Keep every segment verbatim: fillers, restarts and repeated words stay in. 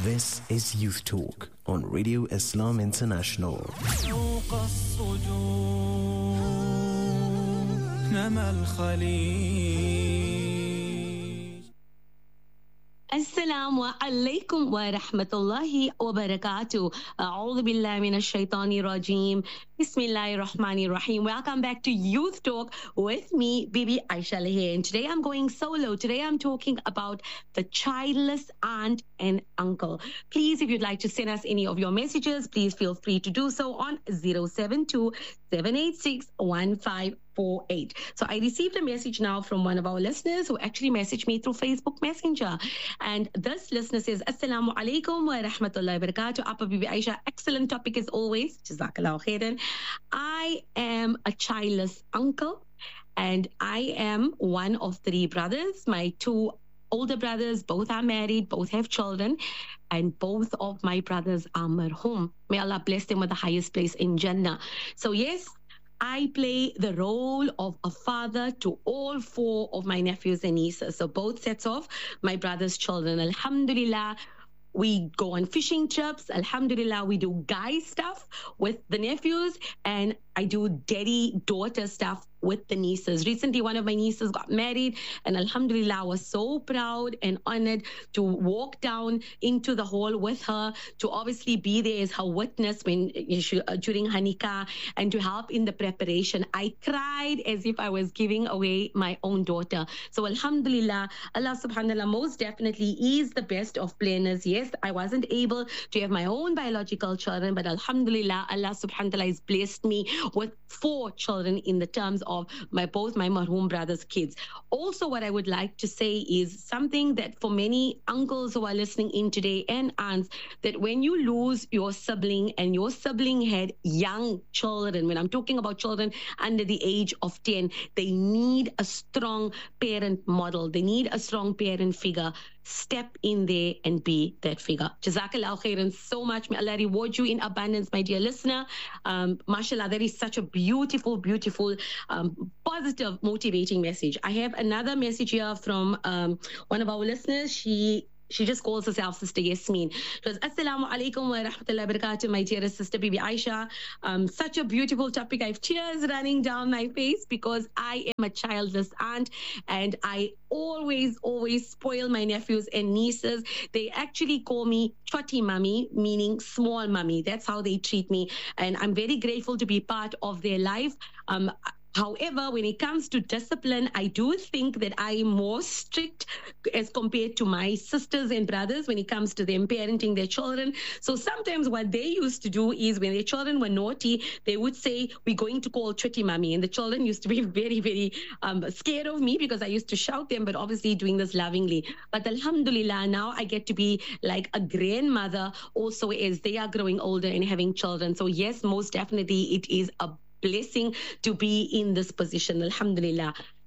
This is Youth Talk on Radio Islam International. Assalamu alaikum wa rahmatullahi wa barakatuh. A'udhu billahi minash shaitani rajim. Bismillahir Rahmanir Rahim. Welcome back to Youth Talk with me, Bibi Aisha Lahe. And today I'm going solo. Today I'm talking about the childless aunt and uncle. Please, if you'd like to send us any of your messages, please feel free to do so on zero seven two, seven eight six, one five four eight. So I received a message now from one of our listeners who actually messaged me through Facebook Messenger. And this listener says, Assalamu alaikum wa rahmatullahi wa barakatuh. Appa Bibi Aisha, excellent topic as always. Jazakallah khairan. I am a childless uncle and I am one of three brothers. My two older brothers, both are married, both have children, and both of my brothers are marhum. May Allah bless them with the highest place in Jannah. So yes, I play the role of a father to all four of my nephews and nieces. So both sets of my brother's children. Alhamdulillah, we go on fishing trips. Alhamdulillah, we do guy stuff with the nephews, and I do daddy-daughter stuff with the nieces. Recently, one of my nieces got married, and Alhamdulillah, I was so proud and honored to walk down into the hall with her, to obviously be there as her witness when she, uh, during her nikah, and to help in the preparation. I cried as if I was giving away my own daughter. So Alhamdulillah, Allah subhanahu wa ta'ala most definitely is the best of planners. Yes, I wasn't able to have my own biological children, but Alhamdulillah, Allah subhanahu wa ta'ala has blessed me with four children in the terms of of my both my marhum brothers' kids. Also, what I would like to say is something that for many uncles who are listening in today and aunts, that when you lose your sibling and your sibling had young children, when I'm talking about children under the age of ten, they need a strong parent model. They need a strong parent figure. Step in there and be that figure. Jazakallah khairan so much. May Allah reward you in abundance, my dear listener. Um, mashallah, that is such a beautiful, beautiful, um, positive, motivating message. I have another message here from um, one of our listeners. She She just calls herself Sister Yasmin. She goes, Assalamu alaikum wa rahmatullahi wa barakatuh, my dearest sister Bibi Aisha. Um, such a beautiful topic. I have tears running down my face because I am a childless aunt and I always, always spoil my nephews and nieces. They actually call me choti mummy, meaning small mummy. That's how they treat me. And I'm very grateful to be part of their life. Um, However, when it comes to discipline, I do think that I am more strict as compared to my sisters and brothers when it comes to them parenting their children. So sometimes what they used to do is when their children were naughty, they would say, we're going to call Choti Mami. And the children used to be very, very um, scared of me because I used to shout them, but obviously doing this lovingly. But Alhamdulillah, now I get to be like a grandmother also as they are growing older and having children. So yes, most definitely it is a blessing to be in this position. Alhamdulillah.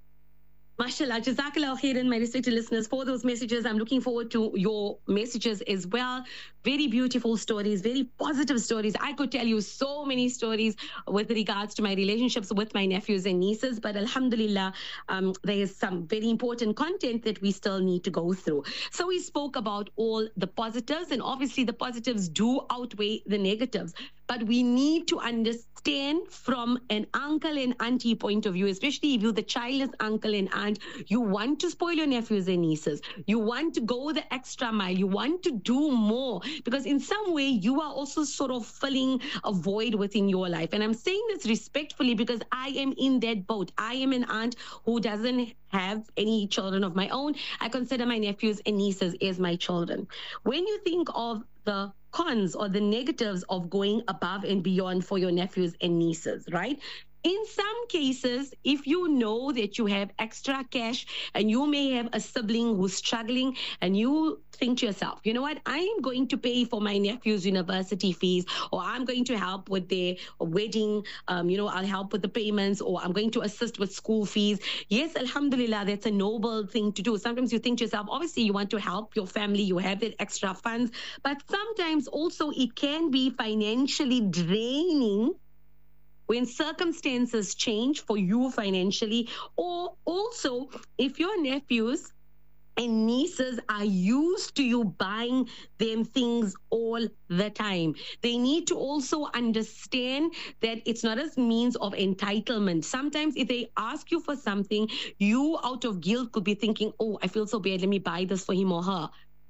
Mashallah, Jazakallah khairan, my respected listeners, for those messages. I'm looking forward to your messages as well. Very beautiful stories, very positive stories. I could tell you so many stories with regards to my relationships with my nephews and nieces, but Alhamdulillah, um, there is some very important content that we still need to go through. So we spoke about all the positives, and obviously the positives do outweigh the negatives. But we need to understand from an uncle and auntie point of view, especially if you're the childless uncle and aunt, you want to spoil your nephews and nieces. You want to go the extra mile. You want to do more because in some way you are also sort of filling a void within your life. And I'm saying this respectfully because I am in that boat. I am an aunt who doesn't have any children of my own. I consider my nephews and nieces as my children. When you think of the cons or the negatives of going above and beyond for your nephews and nieces, right? In some cases, if you know that you have extra cash and you may have a sibling who's struggling and you think to yourself, you know what, I'm going to pay for my nephew's university fees, or I'm going to help with their wedding, um, you know, I'll help with the payments, or I'm going to assist with school fees. Yes, alhamdulillah, that's a noble thing to do. Sometimes you think to yourself, obviously you want to help your family, you have that extra funds, but sometimes also it can be financially draining when circumstances change for you financially, or also if your nephews and nieces are used to you buying them things all the time. They need to also understand that it's not a means of entitlement. Sometimes if they ask you for something, you out of guilt could be thinking, oh, I feel so bad, let me buy this for him or her.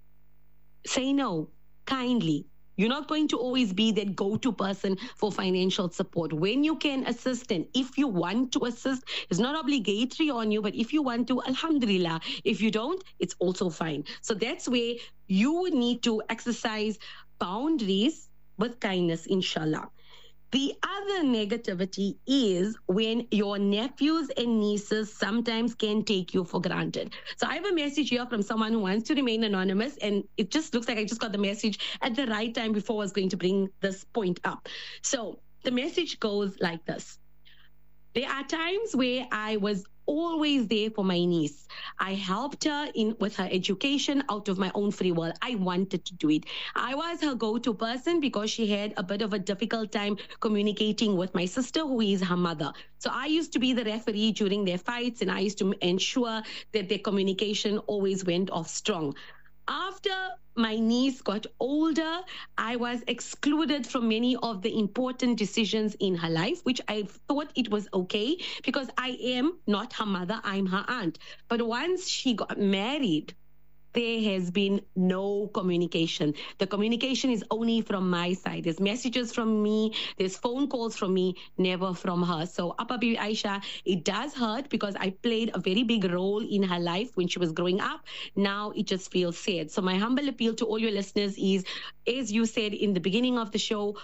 Say no, kindly. You're not going to always be that go-to person for financial support. When you can assist, and if you want to assist, it's not obligatory on you, but if you want to, alhamdulillah. If you don't, it's also fine. So that's where you would need to exercise boundaries with kindness, inshallah. The other negativity is when your nephews and nieces sometimes can take you for granted. So I have a message here from someone who wants to remain anonymous, and it just looks like I just got the message at the right time before I was going to bring this point up. So the message goes like this. There are times where I was always there for my niece. I helped her in with her education out of my own free will. I wanted to do it. I was her go-to person because she had a bit of a difficult time communicating with my sister, who is her mother. So I used to be the referee during their fights, and I used to ensure that their communication always went off strong. After my niece got older, I was excluded from many of the important decisions in her life, which I thought it was okay because I am not her mother, I'm her aunt. But once she got married, there has been no communication. The communication is only from my side. There's messages from me, there's phone calls from me, never from her. So Appa Bibi Aisha, it does hurt because I played a very big role in her life when she was growing up. Now it just feels sad. So my humble appeal to all your listeners is, as you said in the beginning of the show,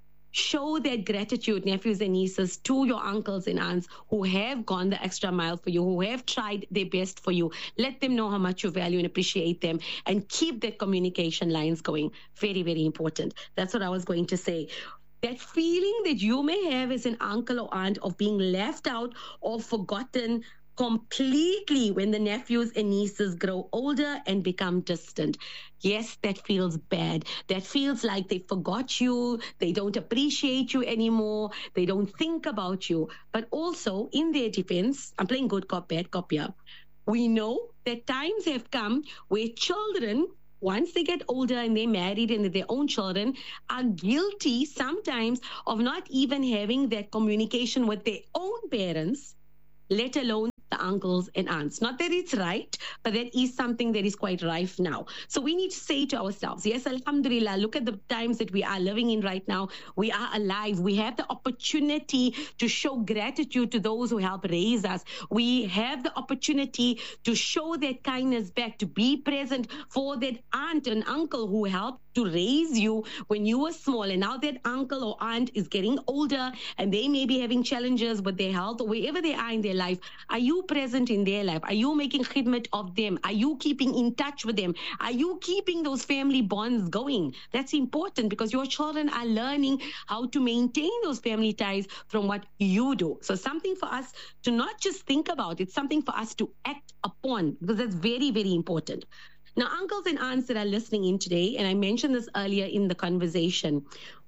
show that gratitude, nephews and nieces, to your uncles and aunts who have gone the extra mile for you, who have tried their best for you. Let them know how much you value and appreciate them, and keep that communication lines going. Very, very important. That's what I was going to say. That feeling that you may have as an uncle or aunt of being left out or forgotten completely when the nephews and nieces grow older and become distant. Yes, that feels bad. That feels like they forgot you, they don't appreciate you anymore, they don't think about you. But also, in their defense, I'm playing good cop, bad cop here. We know that times have come where children, once they get older and they're married and their own children, are guilty sometimes of not even having that communication with their own parents, let alone the uncles and aunts. Not that it's right, but that is something that is quite rife now. So we need to say to ourselves, yes, alhamdulillah, look at the times that we are living in right now. We are alive. We have the opportunity to show gratitude to those who help raise us. We have the opportunity to show that kindness back, to be present for that aunt and uncle who helped to raise you when you were small, and now that uncle or aunt is getting older and they may be having challenges with their health or wherever they are in their life. Are you present in their life? Are you making khidmat of them? Are you keeping in touch with them? Are you keeping those family bonds going? That's important because your children are learning how to maintain those family ties from what you do. So something for us to not just think about, it's something for us to act upon, because that's very, very important. Now, uncles and aunts that are listening in today, and I mentioned this earlier in the conversation,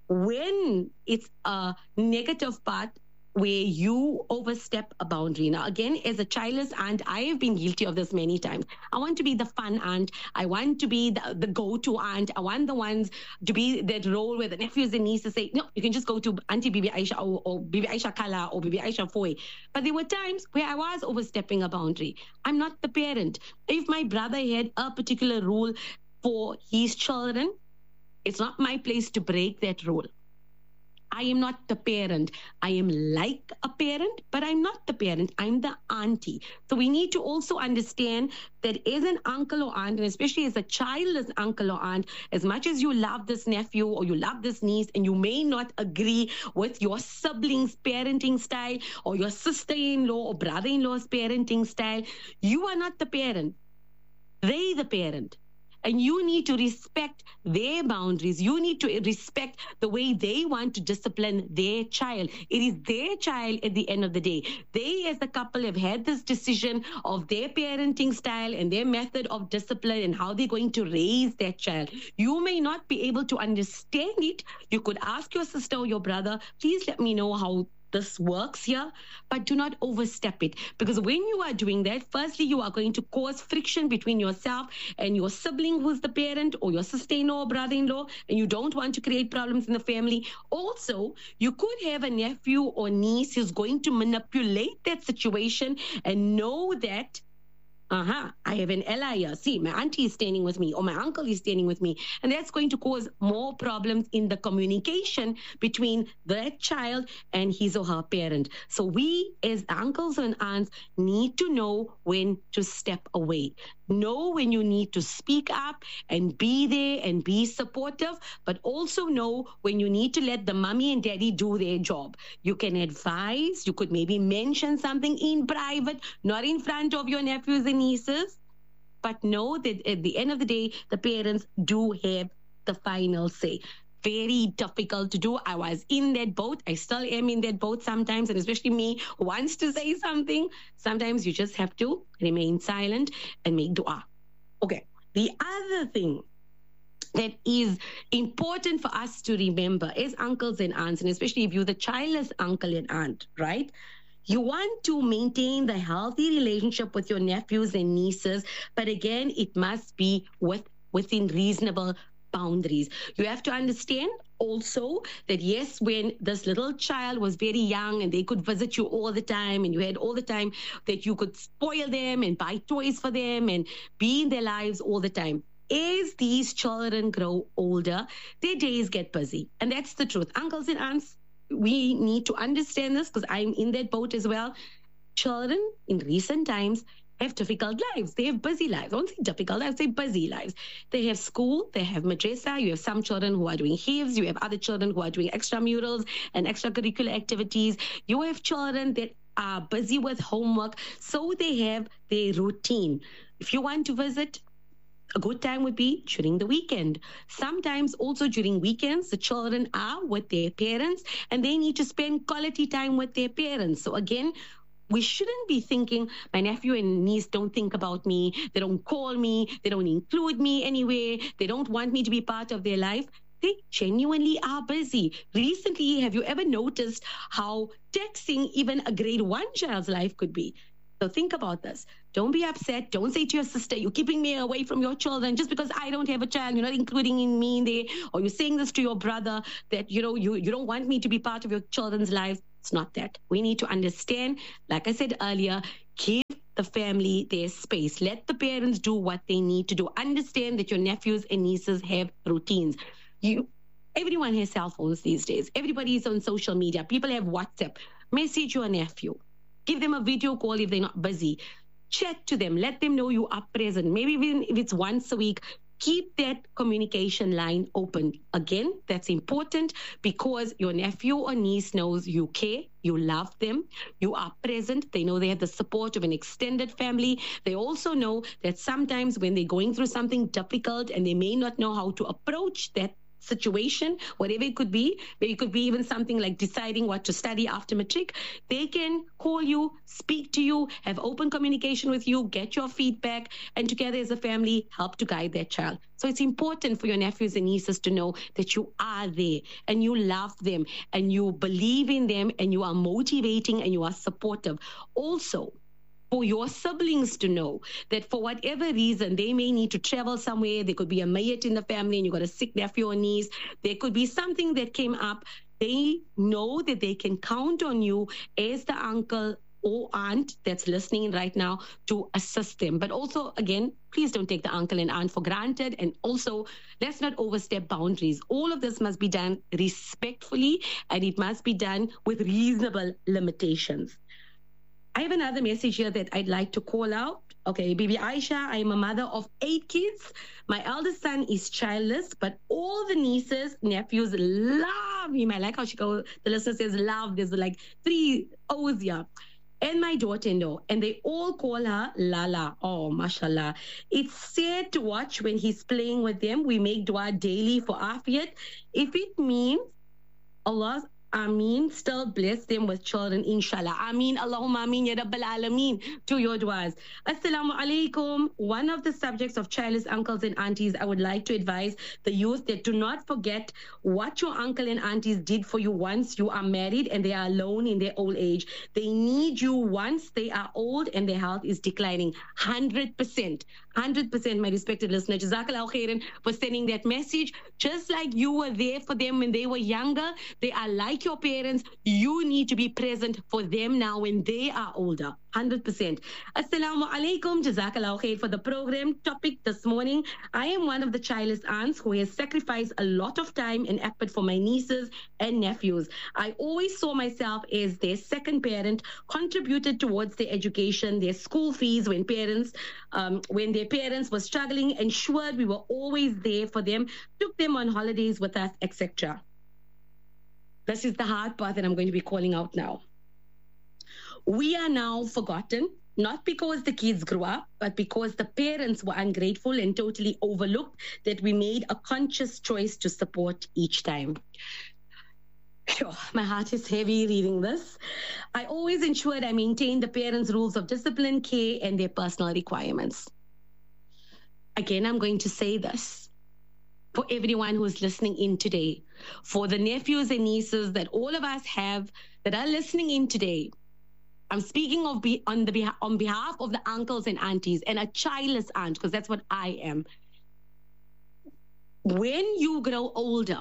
when it's a negative part where you overstep a boundary. Now, again, as a childless aunt, I have been guilty of this many times. I want to be the fun aunt. I want to be the, the go-to aunt. I want the ones to be that role where the nephews and nieces say, no, you can just go to Auntie Bibi Aisha or, or Bibi Aisha Kala or Bibi Aisha Foy. But there were times where I was overstepping a boundary. I'm not the parent. If my brother had a particular rule for his children, it's not my place to break that rule. I am not the parent. I am like a parent, but I'm not the parent. I'm the auntie. So we need to also understand that as an uncle or aunt, and especially as a childless uncle or aunt, as much as you love this nephew or you love this niece, and you may not agree with your siblings' parenting style or your sister-in-law or brother-in-law's parenting style, you are not the parent. They the parent. And you need to respect their boundaries. You need to respect the way they want to discipline their child. It is their child at the end of the day. They, as a couple, have had this decision of their parenting style and their method of discipline and how they're going to raise their child. You may not be able to understand it. You could ask your sister or your brother, please let me know how this works here, but do not overstep it. Because when you are doing that, firstly, you are going to cause friction between yourself and your sibling who's the parent, or your sister-in-law or brother-in-law, and you don't want to create problems in the family. Also, you could have a nephew or niece who's going to manipulate that situation and know that, uh-huh, I have an ally here. See, my auntie is standing with me, or my uncle is standing with me. And that's going to cause more problems in the communication between that child and his or her parent. So we, as uncles and aunts, need to know when to step away. Know when you need to speak up and be there and be supportive, but also know when you need to let the mommy and daddy do their job. You can advise, you could maybe mention something in private, not in front of your nephews and nieces, but know that at the end of the day, the parents do have the final say. Very difficult to do. I was in that boat. I still am in that boat sometimes, and especially me who wants to say something. Sometimes you just have to remain silent and make dua. Okay. The other thing that is important for us to remember as uncles and aunts, and especially if you're the childless uncle and aunt, right? You want to maintain the healthy relationship with your nephews and nieces, but again, it must be with, within reasonable boundaries. You have to understand also that yes, when this little child was very young and they could visit you all the time, and you had all the time that you could spoil them and buy toys for them and be in their lives all the time. As these children grow older, their days get busy. And that's the truth. Uncles and aunts, we need to understand this, because I'm in that boat as well. Children in recent times have difficult lives. They have busy lives. I don't say difficult, I say busy lives. They have school, they have madrasa, you have some children who are doing hifz, you have other children who are doing extramurals and extracurricular activities. You have children that are busy with homework, so they have their routine. If you want to visit, a good time would be during the weekend. Sometimes also during weekends, the children are with their parents and they need to spend quality time with their parents. So again, we shouldn't be thinking, my nephew and niece don't think about me, they don't call me, they don't include me anywhere, they don't want me to be part of their life. They genuinely are busy. Recently, have you ever noticed how taxing even a grade one child's life could be? So think about this. Don't be upset. Don't say to your sister, you're keeping me away from your children just because I don't have a child. You're not including in me in there. Or you're saying this to your brother that, you know, you, you don't want me to be part of your children's lives. It's not that. We need to understand, like I said earlier, give the family their space. Let the parents do what they need to do. Understand that your nephews and nieces have routines. You, everyone has cell phones these days. Everybody is on social media. People have WhatsApp. Message your nephew. Give them a video call if they're not busy. Chat to them. Let them know you are present. Maybe even if it's once a week, keep that communication line open. Again, that's important because your nephew or niece knows you care, you love them, you are present. They know they have the support of an extended family. They also know that sometimes when they're going through something difficult and they may not know how to approach that situation, whatever it could be, maybe it could be even something like deciding what to study after matric, they can call you, speak to you, have open communication with you, get your feedback, and together as a family, help to guide their child. So it's important for your nephews and nieces to know that you are there and you love them and you believe in them and you are motivating and you are supportive. Also, for your siblings to know that for whatever reason, they may need to travel somewhere. There could be a mayat in the family and you got a sick nephew or niece. There could be something that came up. They know that they can count on you as the uncle or aunt that's listening right now to assist them. But also, again, please don't take the uncle and aunt for granted. And also, let's not overstep boundaries. All of this must be done respectfully and it must be done with reasonable limitations. I have another message here that I'd like to call out. Okay, Bibi Aisha, I am a mother of eight kids. My eldest son is childless, but all the nieces, nephews love him. I like how she goes, the listener says love. There's like three O's here. And my daughter-in-law, and they all call her Lala. Oh, mashallah. It's sad to watch when he's playing with them. We make dua daily for Afiyat. If it means Allah Ameen. Still bless them with children, inshallah. Ameen. Allahumma ameen ya Rabbal Alameen to your duas. Assalamu alaikum. One of the subjects of childless uncles and aunties, I would like to advise the youth that do not forget what your uncle and aunties did for you once you are married and they are alone in their old age. They need you once they are old and their health is declining. one hundred percent. one hundred percent, my respected listener. Jazakallah khairan for sending that message. Just like you were there for them when they were younger, they are like your parents. You need to be present for them now when they are older. one hundred percent. Assalamu alaikum. Jazakallah khair for the program topic this morning. I am one of the childless aunts who has sacrificed a lot of time and effort for my nieces and nephews. I always saw myself as their second parent, contributed towards their education, their school fees when parents, um, when their parents were struggling, ensured we were always there for them, took them on holidays with us, et cetera. This is the hard part that I'm going to be calling out now. We are now forgotten, not because the kids grew up, but because the parents were ungrateful and totally overlooked that we made a conscious choice to support each time. Sure, my heart is heavy reading this. I always ensured I maintained the parents' rules of discipline, care, and their personal requirements. Again, I'm going to say this for everyone who is listening in today, for the nephews and nieces that all of us have that are listening in today. I'm speaking of be, on, the beha- on behalf of the uncles and aunties and a childless aunt, because that's what I am. When you grow older,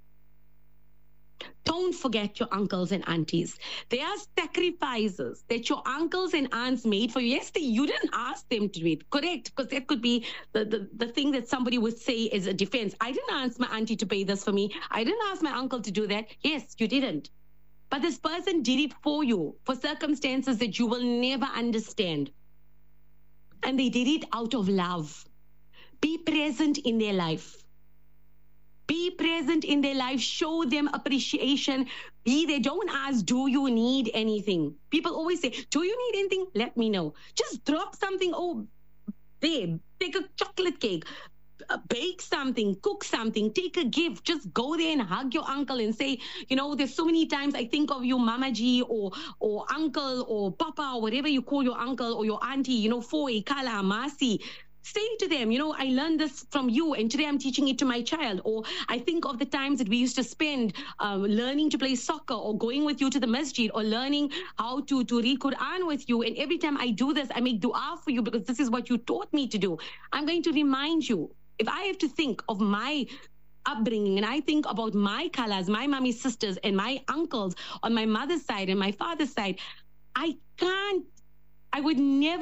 don't forget your uncles and aunties. There are sacrifices that your uncles and aunts made for you. Yes, they, you didn't ask them to do it, correct? Because that could be the, the, the thing that somebody would say as a defense. I didn't ask my auntie to pay this for me. I didn't ask my uncle to do that. Yes, you didn't. But this person did it for you for circumstances that you will never understand. And they did it out of love. Be present in their life. Be present in their life. Show them appreciation. Be there. Don't ask, do you need anything? People always say, do you need anything? Let me know. Just drop something. Oh, there. Take a chocolate cake. Uh, bake something, cook something, take a gift, just go there and hug your uncle and say, you know, there's so many times I think of you, Mama G, or or uncle, or Papa, or whatever you call your uncle or your auntie, you know, Foy, Kala, Masi. Say to them, you know, I learned this from you and today I'm teaching it to my child. Or I think of the times that we used to spend um, learning to play soccer or going with you to the masjid or learning how to, to read Quran with you. And every time I do this, I make dua for you because this is what you taught me to do. I'm going to remind you. If I have to think of my upbringing and I think about my kalas, my mommy's sisters and my uncles on my mother's side and my father's side, I can't, I would never